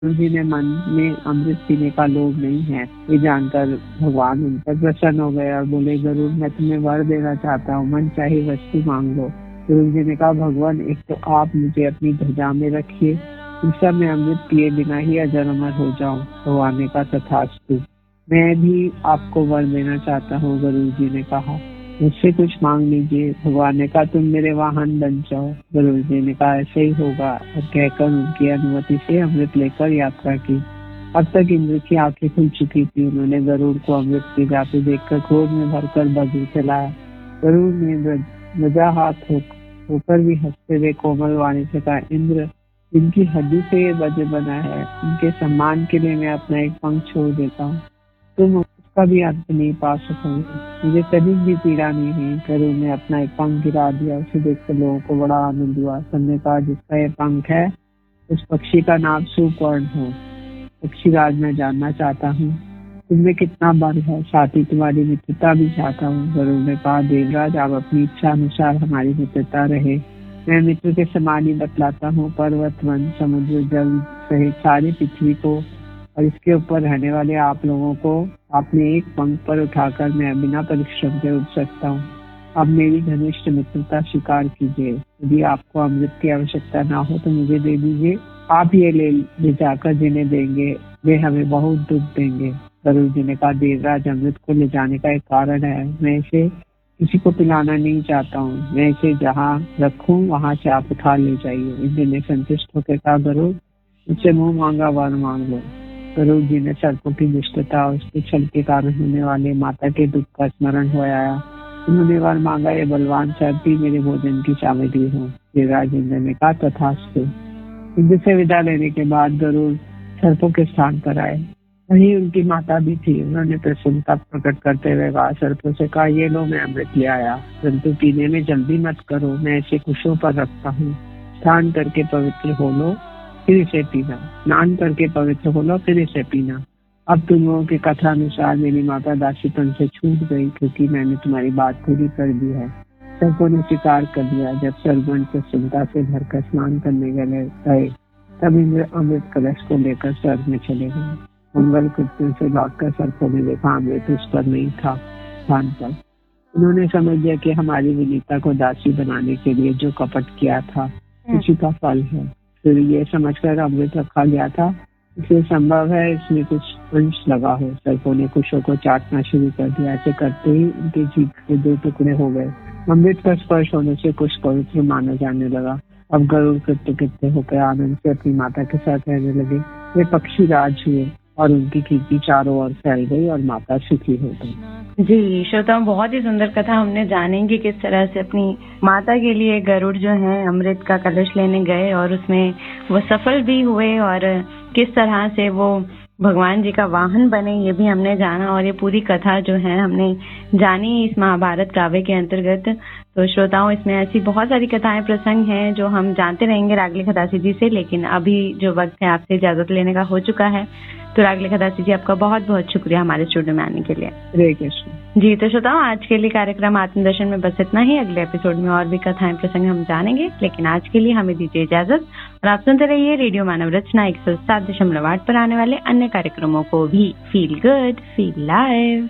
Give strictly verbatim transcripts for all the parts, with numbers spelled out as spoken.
जी ने मन में अमृत पीने का लोभ नहीं है। ये जानकर भगवान उन पर प्रसन्न हो गए और बोले, गरुड़ मैं तुम्हें वर देना चाहता हूँ, मन चाहे वस्तु मांग लो। गुरु जी ने कहा, भगवान एक तो आप मुझे अपनी ध्वजा में रखिए, दूसरा मैं अमृत पिए बिना ही अजर अमर हो जाऊं। भगवान ने कहा, तथास्तु, मैं भी आपको वर देना चाहता हूँ। गुरु जी ने कहा, मुझसे कुछ मांग लीजिए। भगवान ने कहा, तुम मेरे वाहन बन जाओ। गुरु जी ने कहा, ऐसे ही होगा, और कहकर उनकी अनुमति से अमृत लेकर यात्रा की। अब तक इंद्र की आंखें खुल चुकी थी। उन्होंने गरुड़ को अमृत पी जाते देखकर क्रोध में भरकर बज्र चलाया। गरुड़ ने ध्वजा हाथ होकर भी हंसते हुए कोमल वाणी से कहा, इंद्र, जिनकी हड्डी से ये वज्र बना है, उनके सम्मान के लिए मैं अपना एक पंख छोड़ देता हूँ। तुम उसका भी अंत नहीं पा सकोगे, मुझे कभी भी पीड़ा नहीं हुई। गरुड़ ने अपना एक पंख गिरा दिया। उसे देखकर लोगों को बड़ा आनंद हुआ। सबने कहा, जिसका ये पंख है उस पक्षी का नाम सुवर्ण हो। पक्षीराज, मैं जानना चाहता हूँ तुमने कितना बल है, साथ ही तुम्हारी मित्रता भी चाहता हूँ। गरुड़ ने कहा, देवराज, आप अपनी इच्छा अनुसार हमारी मित्रता रहे। मैं मित्र के समान ही बतलाता हूँ। पर्वत, वन, समुद्र, जल सहित सारी पृथ्वी को और इसके ऊपर रहने वाले आप लोगों को अपने एक पंख पर उठाकर मैं बिना परिश्रम के उठ सकता हूँ। अब मेरी घनिष्ठ मित्रता स्वीकार कीजिए। यदि आपको अमृत की आवश्यकता ना हो तो मुझे दे दीजिए। आप ये ले, ले जाकर जिन्हें देंगे वे हमें बहुत दुख देंगे। गरुड़ जी ने कहा, देवराज, अमृत को ले जाने का एक कारण है। मैं इसे किसी को पिलाना नहीं चाहता हूँ। मैं इसे जहाँ रखूँ वहां से आप उठा ले जाइए। इंद्र ने संतुष्ट होकर कहा, गरुड़, मुझसे मुंह मांगा वर मांग लो। गरुड़ जी ने सर्पों की दुष्टता और उसके छल के कारण होने वाले माता के दुख का स्मरण हो आया। उन्होंने वर मांगा, ये बलवान सर्प ही मेरे भोजन की सामग्री हो। देवराज इंद्र ने कहा, तथास्तु। इंद्र से विदा लेने के बाद गरुड़ सर्पों के स्थान पर आए। वहीं उनकी माता भी थी। उन्होंने प्रसन्नता प्रकट करते हुए कहा, सर्पों से कहा, ये लो, मैं अमृत ले आया, परंतु पीने में जल्दी मत करो, मैं इसे कुशों पर रखता हूँ। स्नान करके पवित्र हो लो, फिर इसे पीना। स्नान करके पवित्र हो लो, फिर इसे पीना। अब तुम लोगों की कथा अनुसार मेरी माता दासीपन से छूट गई, क्योंकि मैंने तुम्हारी बात पूरी कर दी है। सर्पों ने स्वीकार कर लिया। जब सर्वगण प्रसन्नता से भरकर स्नान करने गए तब इंद्र अमृत कलश को लेकर स्वर्ग में चले गए। मंगल कृत्य से लौटकर सर्पों ने देखा अमृत उस पर नहीं था, स्थान पर। उन्होंने समझ लिया कि हमारी विनीता को दासी बनाने के लिए जो कपट किया था उसी का फल है। फिर ये समझकर अमृत रखा गया था, इसलिए संभव है इसमें कुछ अंश लगा हो। सर्पों ने कुशों को चाटना शुरू कर दिया। ऐसे करते ही उनके जीभ के दो टुकड़े हो गए। अमृत का स्पर्श होने से कुछ पवित्र माना जाने लगा। अब गरुड़ कृत्य कृत्य होकर आनंद से अपनी माता के साथ रहने लगे। वे पक्षी राज हुए और उनकी कीर्ति चारों ओर फैल गई और माता सुखी हो गई। जी श्रोताओं, बहुत ही सुंदर कथा हमने जानेंगे किस तरह से अपनी माता के लिए गरुड़ जो है अमृत का कलश लेने गए और उसमें वो सफल भी हुए और किस तरह से वो भगवान जी का वाहन बने, ये भी हमने जाना। और ये पूरी कथा जो है हमने जानी इस महाभारत काव्य के अंतर्गत। तो श्रोताओं, इसमें ऐसी बहुत सारी कथाएं प्रसंग हैं जो हम जानते रहेंगे रागले खदासी जी से, लेकिन अभी जो वक्त है आपसे इजाजत लेने का हो चुका है। तो रागले खदासी जी, आपका बहुत बहुत शुक्रिया हमारे स्टूडियो में आने के लिए। हरे कृष्ण। जी तो श्रोताओं, आज के लिए कार्यक्रम आत्मदर्शन में बस इतना ही। अगले एपिसोड में और भी कथाएं प्रसंग हम जानेंगे, लेकिन आज के लिए हमें दीजिए इजाजत और आप सुनते रहिए रेडियो मानव रचना एक सौ सात दशमलव आठ पर आने वाले अन्य कार्यक्रमों को भी। Feel good, feel live.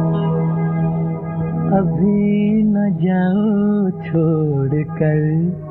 अभी न जाओ छोड़ कर